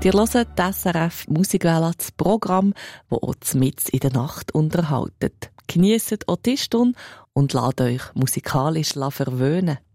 Ihr hört die SRF Musikwelle, das Programm, das euch mitten in der Nacht unterhaltet. Geniesst auch die Stunde und lasst euch musikalisch verwöhnen.